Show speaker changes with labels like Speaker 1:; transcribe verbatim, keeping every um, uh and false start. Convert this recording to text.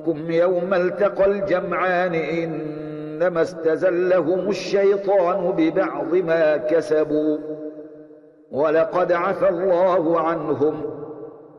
Speaker 1: منكم يوم التقى الجمعان إنما استزلهم الشيطان ببعض ما كسبوا ولقد عفى الله عنهم